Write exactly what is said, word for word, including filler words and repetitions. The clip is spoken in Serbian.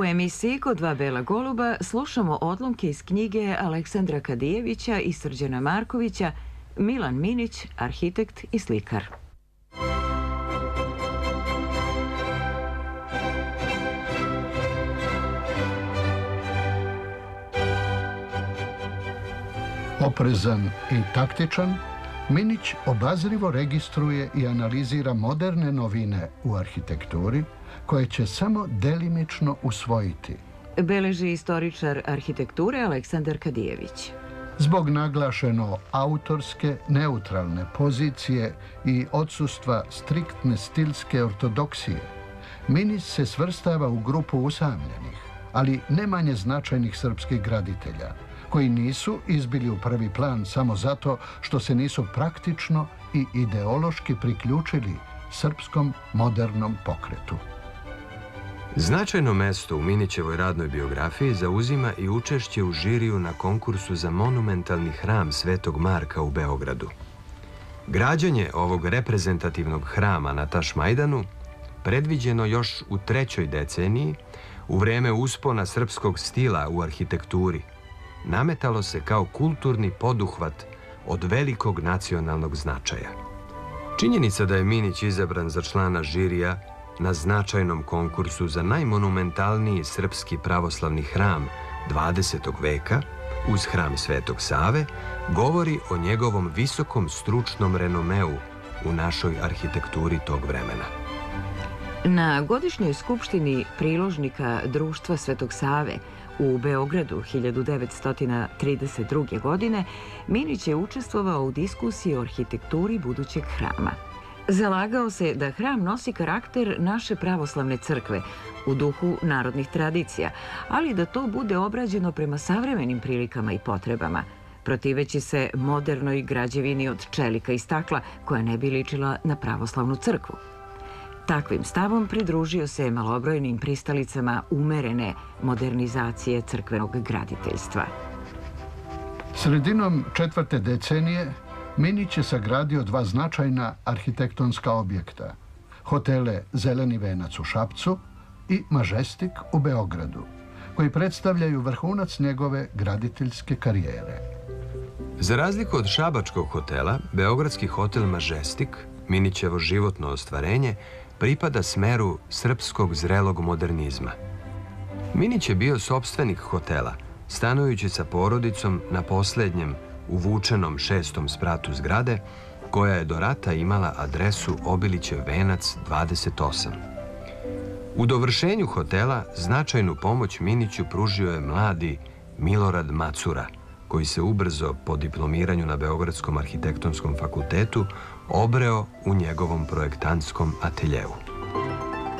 emisiji Kod dva bela goluba slušamo odlomke iz knjige Aleksandra Kadijevića i Srđana Markovića Milan Minić, arhitekt i slikar. Oprezan i taktičan, Minić obazrivo registruje i analizira moderne novine u arhitekturi koje će samo delimično usvojiti. Beleži istoričar arhitekture Aleksandar Kadijević. Zbog naglašeno autorske, neutralne pozicije i odsustva striktne stilske ortodoksije, Minić se svrstava u grupu usamljenih, ali ne manje značajnih srpskih graditelja, koji nisu izbili u prvi plan samo zato što se nisu praktično i ideološki priključili srpskom modernom pokretu. Značajno mesto u Minićevoj radnoj biografiji zauzima i učešće u žiriju na konkursu za monumentalni hram Svetog Marka u Beogradu. Građenje ovog reprezentativnog hrama na Tašmajdanu predviđeno još u trećoj deceniji, u vreme uspona srpskog stila u arhitekturi, nametalo se kao kulturni poduhvat od velikog nacionalnog značaja. Činjenica da je Minić izabran za člana žirija na značajnom konkursu za najmonumentalniji srpski pravoslavni hram dvadesetog veka, uz hram Svetog Save, govori o njegovom visokom stručnom renomeu u našoj arhitekturi tog vremena. Na godišnjoj skupštini priložnika Društva Svetog Save u Beogradu hiljadu devetsto trideset druge. godine Minić je učestvovao u diskusiji o arhitekturi budućeg hrama. Zalagao se da hram nosi karakter naše pravoslavne crkve u duhu narodnih tradicija, ali da to bude obrađeno prema savremenim prilikama i potrebama, protiveći se modernoj građevini od čelika i stakla koja ne bi ličila na pravoslavnu crkvu. Takvim stavom pridružio se malobrojnim pristalicama umerene modernizacije crkvenog graditeljstva. Sredinom četvrte decenije Minić je sagradio dva značajna arhitektonska objekta, hotele Zeleni venac u Šapcu i Mažestik u Beogradu, koji predstavljaju vrhunac njegove graditeljske karijere. Za razliku od šabačkog hotela, beogradski hotel Mažestik, Minićevo životno ostvarenje, pripada smeru srpskog zrelog modernizma. Minić je bio sopstvenik hotela, stanujući sa porodicom na posljednjem uvučenom šestom spratu zgrade, koja je do rata imala adresu Obilićev venac dvadeset osam. U dovršenju hotela značajnu pomoć Miniću pružio je mladi Milorad Macura, koji se ubrzo po diplomiranju na Beogradskom arhitektonskom fakultetu obreo u njegovom projektantskom ateljevu.